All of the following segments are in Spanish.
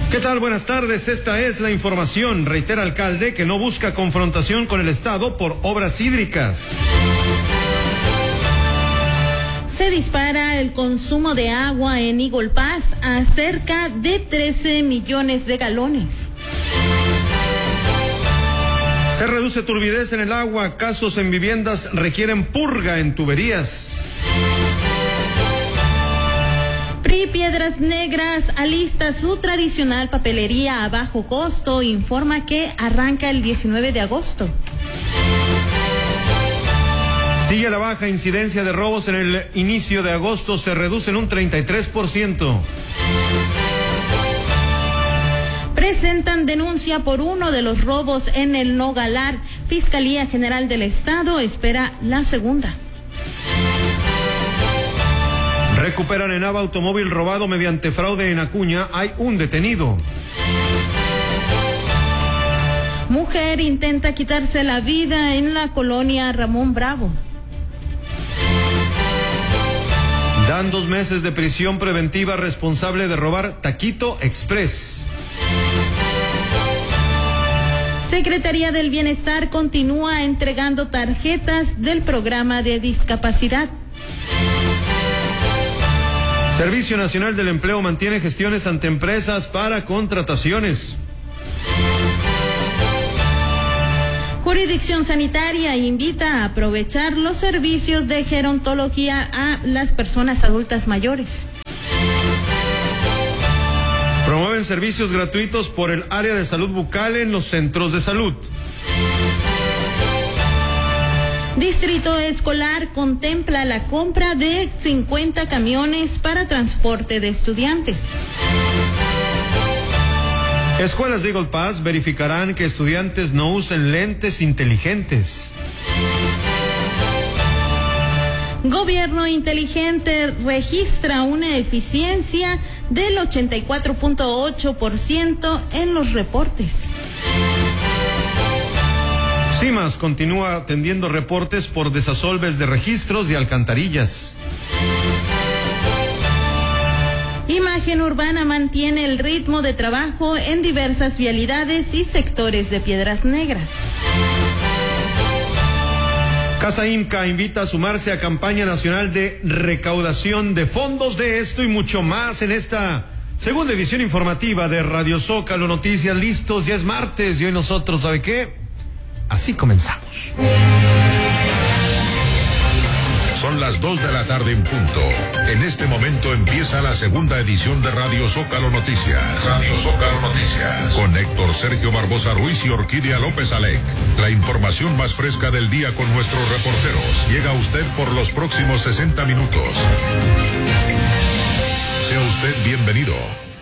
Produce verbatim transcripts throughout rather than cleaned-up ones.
¿Qué tal? Buenas tardes. Esta es la información. Reitera alcalde que no busca confrontación con el Estado por obras hídricas. Se dispara el consumo de agua en Eagle Pass a cerca de trece millones de galones. Se reduce turbidez en el agua. Casos en viviendas requieren purga en tuberías. P R I Piedras Negras alista su tradicional papelería a bajo costo. Informa que arranca el diecinueve de agosto. Sigue la baja incidencia de robos en el inicio de agosto. Se reduce en un treinta y tres por ciento. Presentan denuncia por uno de los robos en el Nogalar. Fiscalía General del Estado espera la segunda. Recuperan en Nava automóvil robado mediante fraude en Acuña. Hay un detenido. Mujer intenta quitarse la vida en la colonia Ramón Bravo. Dan dos meses de prisión preventiva responsable de robar Taquito Express. Secretaría del Bienestar continúa entregando tarjetas del programa de discapacidad. Servicio Nacional del Empleo mantiene gestiones ante empresas para contrataciones. Jurisdicción Sanitaria invita a aprovechar los servicios de gerontología a las personas adultas mayores. Promueven servicios gratuitos por el área de salud bucal en los centros de salud. Distrito Escolar contempla la compra de cincuenta camiones para transporte de estudiantes. Escuelas de Eagle Pass verificarán que estudiantes no usen lentes inteligentes. Gobierno inteligente registra una eficiencia del ochenta y cuatro punto ocho por ciento en los reportes. CIMAS continúa atendiendo reportes por desasolves de registros y alcantarillas. Imagen Urbana mantiene el ritmo de trabajo en diversas vialidades y sectores de Piedras Negras. Casa Inca invita a sumarse a campaña nacional de recaudación de fondos. De esto y mucho más en esta segunda edición informativa de Radio Zócalo Noticias. Listos, ya es martes y hoy nosotros, ¿sabe qué? Así comenzamos. Son las dos de la tarde en punto. En este momento empieza la segunda edición de Radio Zócalo Noticias. Radio Zócalo Noticias. Con Héctor Sergio Barbosa Ruiz y Orquídea López Alec. La información más fresca del día con nuestros reporteros. Llega a usted por los próximos sesenta minutos. Sea usted bienvenido.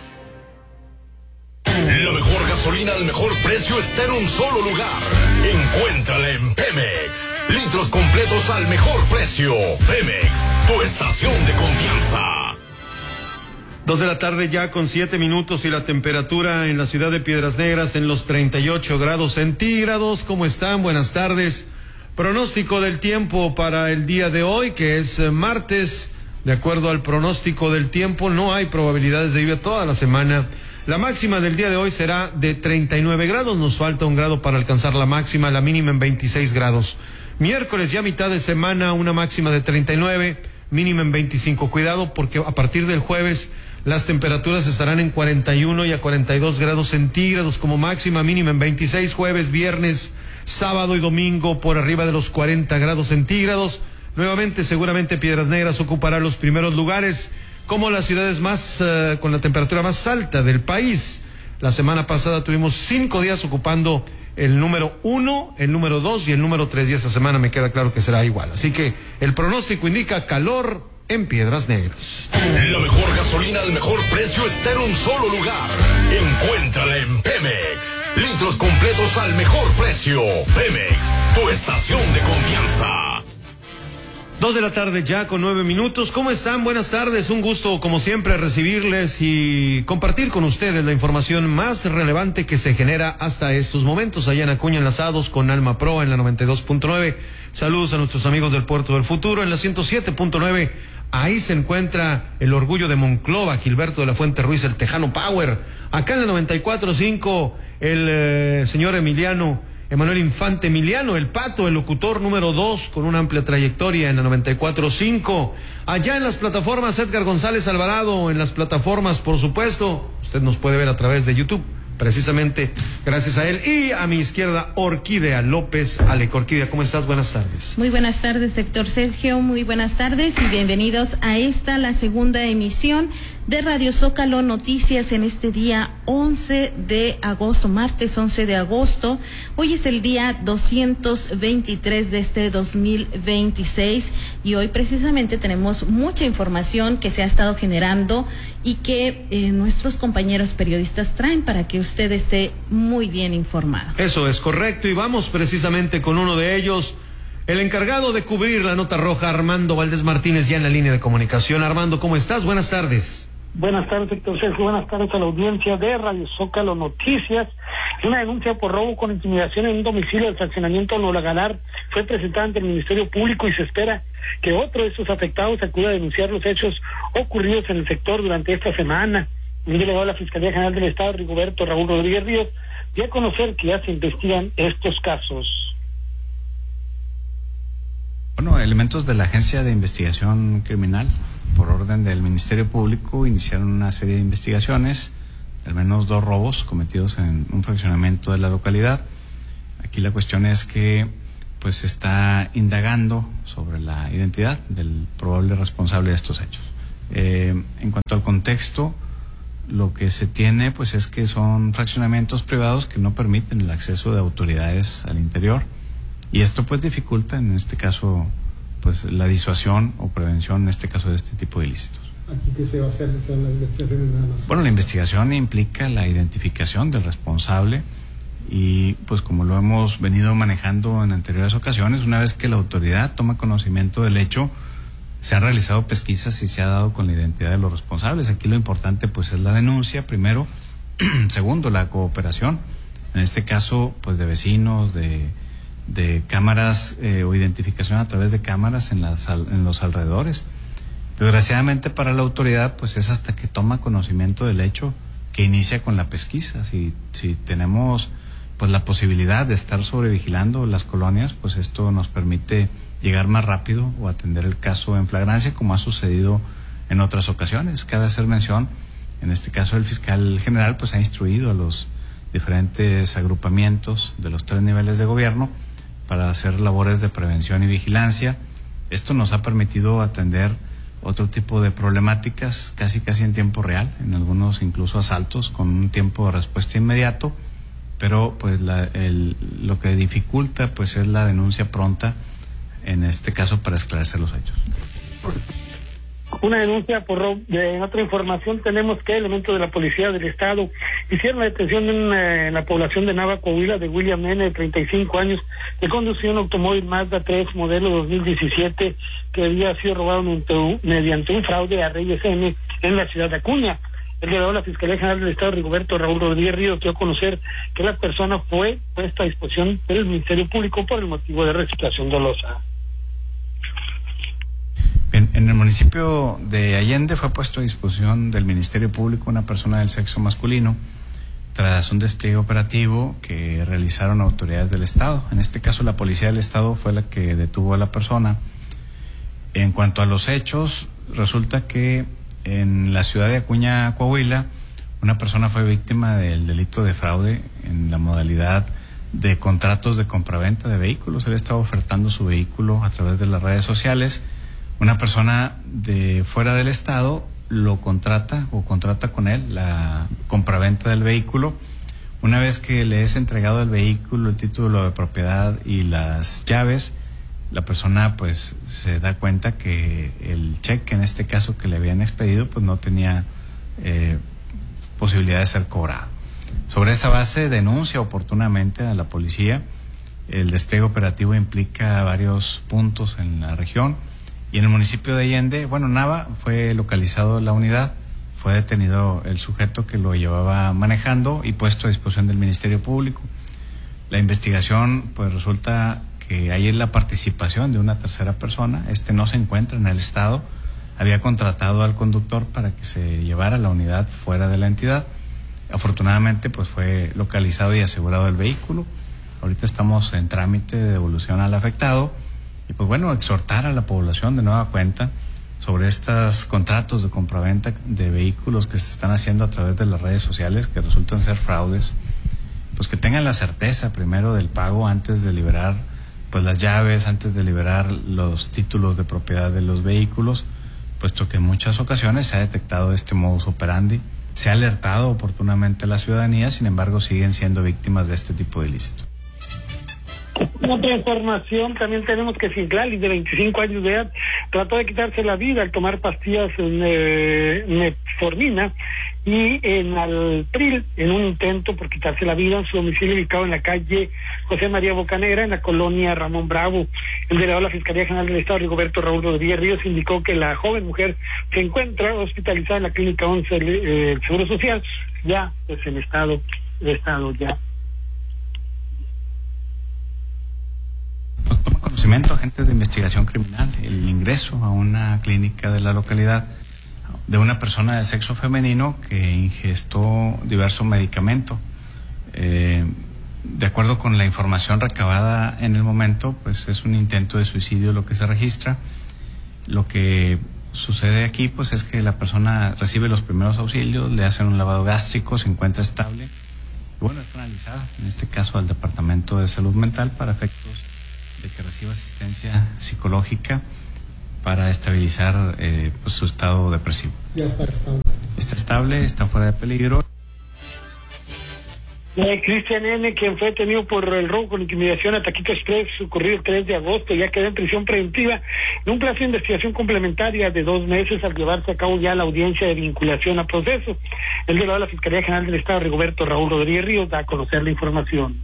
La mejor gasolina al mejor precio está en un solo lugar. Encuéntrala en Pemex. Litros completos al mejor precio. Pemex, tu estación de confianza. Dos de la tarde ya con siete minutos y la temperatura en la ciudad de Piedras Negras en los treinta y ocho grados centígrados. ¿Cómo están? Buenas tardes. Pronóstico del tiempo para el día de hoy, que es martes. De acuerdo al pronóstico del tiempo, no hay probabilidades de lluvia toda la semana. La máxima del día de hoy será de treinta y nueve grados, nos falta un grado para alcanzar la máxima, la mínima en veintiséis grados. Miércoles ya mitad de semana, una máxima de treinta y nueve, mínima en veinticinco. Cuidado porque a partir del jueves las temperaturas estarán en cuarenta y uno y a cuarenta y dos grados centígrados como máxima, mínima en veintiséis. Jueves, viernes, sábado y domingo por arriba de los cuarenta grados centígrados. Nuevamente seguramente Piedras Negras ocupará los primeros lugares como las ciudades más uh, con la temperatura más alta del país. La semana pasada tuvimos cinco días ocupando el número uno, el número dos y el número tres, y esta semana me queda claro que será igual. Así que el pronóstico indica calor en Piedras Negras. La mejor gasolina al mejor precio está en un solo lugar. Encuéntrala en Pemex. Litros completos al mejor precio. Pemex, tu estación de confianza. Dos de la tarde ya con nueve minutos. ¿Cómo están? Buenas tardes. Un gusto, como siempre, recibirles y compartir con ustedes la información más relevante que se genera hasta estos momentos. Allá en Acuña, enlazados con Alma Pro en la noventa y dos punto nueve. Saludos a nuestros amigos del Puerto del Futuro en la ciento siete punto nueve. Ahí se encuentra el orgullo de Monclova, Gilberto de la Fuente Ruiz, el Tejano Power. Acá en la noventa y cuatro punto cinco, el eh, señor Emiliano, Emanuel Infante Emiliano, el Pato, el locutor número dos, con una amplia trayectoria en la noventa y cuatro punto cinco. Allá en las plataformas, Edgar González Alvarado, en las plataformas, por supuesto, usted nos puede ver a través de YouTube, precisamente gracias a él. Y a mi izquierda, Orquídea López Alec. Orquídea, ¿cómo estás? Buenas tardes. Muy buenas tardes, Héctor Sergio, muy buenas tardes y bienvenidos a esta, la segunda emisión de Radio Zócalo Noticias en este día once de agosto, martes once de agosto. Hoy es el día doscientos veintitrés de este dos mil veintiséis y hoy precisamente tenemos mucha información que se ha estado generando y que eh, nuestros compañeros periodistas traen para que usted esté muy bien informado. Eso es correcto y vamos precisamente con uno de ellos. El encargado de cubrir la nota roja, Armando Valdés Martínez, ya en la línea de comunicación. Armando, ¿cómo estás? Buenas tardes. Buenas tardes, Héctor Sergio. Buenas tardes a la audiencia de Radio Zócalo Noticias. Una denuncia por robo con intimidación en un domicilio del fraccionamiento Nola Galar fue presentada ante el Ministerio Público y se espera que otro de estos afectados acuda a denunciar los hechos ocurridos en el sector durante esta semana. El delegado de la Fiscalía General del Estado, Rigoberto Raúl Rodríguez Ríos, dio a conocer que ya se investigan estos casos. Bueno, elementos de la Agencia de Investigación Criminal, por orden del Ministerio Público, iniciaron una serie de investigaciones, al menos dos robos cometidos en un fraccionamiento de la localidad. Aquí la cuestión es que pues se está indagando sobre la identidad del probable responsable de estos hechos. Eh, en cuanto al contexto, lo que se tiene pues es que son fraccionamientos privados que no permiten el acceso de autoridades al interior. Y esto pues dificulta en este caso pues la disuasión o prevención en este caso de este tipo de ilícitos. ¿Aquí qué se va a hacer? ¿Son las investigaciones nada más? Bueno, la investigación implica la identificación del responsable y pues como lo hemos venido manejando en anteriores ocasiones, una vez que la autoridad toma conocimiento del hecho, se han realizado pesquisas y se ha dado con la identidad de los responsables. Aquí lo importante pues es la denuncia primero, segundo la cooperación, en este caso pues de vecinos, de de cámaras eh, o identificación a través de cámaras en, las, en los alrededores. Desgraciadamente para la autoridad pues es hasta que toma conocimiento del hecho que inicia con la pesquisa. Si, si tenemos pues la posibilidad de estar sobrevigilando las colonias, pues esto nos permite llegar más rápido o atender el caso en flagrancia, como ha sucedido en otras ocasiones. Cabe hacer mención, en este caso el fiscal general pues ha instruido a los diferentes agrupamientos de los tres niveles de gobierno para hacer labores de prevención y vigilancia. Esto nos ha permitido atender otro tipo de problemáticas casi casi en tiempo real, en algunos incluso asaltos con un tiempo de respuesta inmediato, pero pues la, el, lo que dificulta pues es la denuncia pronta, en este caso para esclarecer los hechos. Una denuncia por robo. En otra información tenemos que elementos de la Policía del Estado hicieron la detención en, eh, en la población de Nava, Coahuila, de William N., de treinta y cinco años, que conducía un automóvil Mazda tres modelo dos mil diecisiete que había sido robado mediante un, mediante un fraude a Reyes N. en la ciudad de Acuña. El delegado de la Fiscalía General del Estado, Rigoberto Raúl Rodríguez Ríos, dio a conocer que la persona fue puesta a disposición del Ministerio Público por el motivo de reciclación dolosa. En, en el municipio de Allende fue puesto a disposición del Ministerio Público una persona del sexo masculino tras un despliegue operativo que realizaron autoridades del Estado. En este caso la Policía del Estado fue la que detuvo a la persona. En cuanto a los hechos, resulta que en la ciudad de Acuña, Coahuila, una persona fue víctima del delito de fraude en la modalidad de contratos de compraventa de vehículos. Él estaba ofertando su vehículo a través de las redes sociales. Una persona de fuera del estado lo contrata o contrata con él la compraventa del vehículo. Una vez que le es entregado el vehículo, el título de propiedad y las llaves, la persona pues se da cuenta que el cheque, en este caso que le habían expedido, pues no tenía eh, posibilidad de ser cobrado. Sobre esa base denuncia oportunamente a la policía. El despliegue operativo implica varios puntos en la región. Y en el municipio de Allende, bueno, Nava, fue localizado la unidad, fue detenido el sujeto que lo llevaba manejando y puesto a disposición del Ministerio Público. La investigación, pues resulta que hay la participación de una tercera persona. Este no se encuentra en el estado, había contratado al conductor para que se llevara la unidad fuera de la entidad. Afortunadamente, pues fue localizado y asegurado el vehículo. Ahorita estamos en trámite de devolución al afectado y pues bueno, exhortar a la población de nueva cuenta sobre estos contratos de compraventa de vehículos que se están haciendo a través de las redes sociales, que resultan ser fraudes, pues que tengan la certeza primero del pago antes de liberar pues las llaves, antes de liberar los títulos de propiedad de los vehículos, puesto que en muchas ocasiones se ha detectado este modus operandi, se ha alertado oportunamente a la ciudadanía, sin embargo siguen siendo víctimas de este tipo de ilícitos. Otra información, también tenemos que Citlali, de veinticinco años de edad, trató de quitarse la vida al tomar pastillas eh, metformina y en Alpril, en un intento por quitarse la vida en su domicilio ubicado en la calle José María Bocanegra, en la colonia Ramón Bravo. El delegado de la Fiscalía General del Estado, Rigoberto Raúl Rodríguez Ríos, indicó que la joven mujer se encuentra hospitalizada en la Clínica once del eh, Seguro Social, ya pues en estado, de estado ya. Nos toma conocimiento agentes de investigación criminal el ingreso a una clínica de la localidad de una persona del sexo femenino que ingestó diverso medicamento. Eh, de acuerdo con la información recabada en el momento, pues es un intento de suicidio lo que se registra. Lo que sucede aquí pues es que la persona recibe los primeros auxilios, le hacen un lavado gástrico, se encuentra estable y bueno, es canalizada en este caso al Departamento de Salud Mental para efectos de que reciba asistencia psicológica para estabilizar eh, pues su estado depresivo. Ya está estable. Está estable, está fuera de peligro. Eh, Cristian N., quien fue detenido por el robo con intimidación a Taquito Express ocurrido el tres de agosto, ya quedó en prisión preventiva en un plazo de investigación complementaria de dos meses al llevarse a cabo ya la audiencia de vinculación a proceso. El delegado de la Fiscalía General del Estado, Rigoberto Raúl Rodríguez Ríos, da a conocer la información.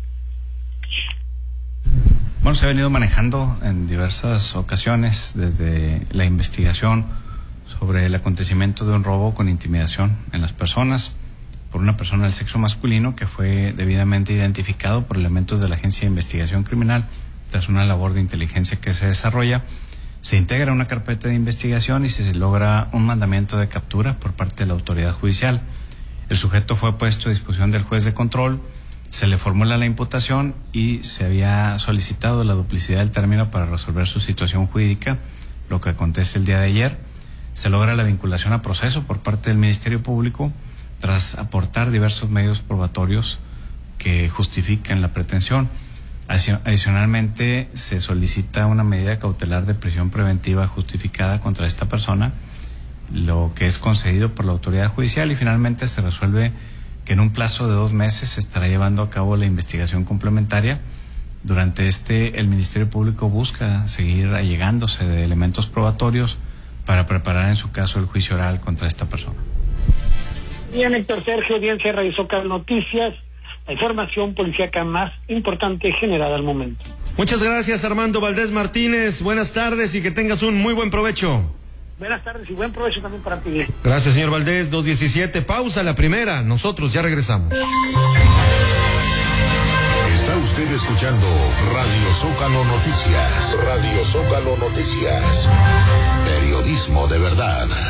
Bueno, se ha venido manejando en diversas ocasiones desde la investigación sobre el acontecimiento de un robo con intimidación en las personas por una persona del sexo masculino que fue debidamente identificado por elementos de la Agencia de Investigación Criminal. Tras una labor de inteligencia que se desarrolla, se integra una carpeta de investigación y se logra un mandamiento de captura por parte de la autoridad judicial. El sujeto fue puesto a disposición del juez de control, se le formula la imputación y se había solicitado la duplicidad del término para resolver su situación jurídica, lo que acontece el día de ayer. Se logra la vinculación a proceso por parte del Ministerio Público tras aportar diversos medios probatorios que justifican la pretensión. Adicionalmente, se solicita una medida cautelar de prisión preventiva justificada contra esta persona, lo que es concedido por la autoridad judicial, y finalmente se resuelve que en un plazo de dos meses se estará llevando a cabo la investigación complementaria. Durante este, el Ministerio Público busca seguir allegándose de elementos probatorios para preparar en su caso el juicio oral contra esta persona. Bien, Héctor Sergio, audiencia de Radio Zócalo Noticias, la información policíaca más importante generada al momento. Muchas gracias, Armando Valdés Martínez. Buenas tardes y que tengas un muy buen provecho. Buenas tardes y buen provecho también para ti. Gracias, señor Valdés. dos diecisiete, pausa la primera. Nosotros ya regresamos. Está usted escuchando Radio Zócalo Noticias. Radio Zócalo Noticias. Periodismo de verdad.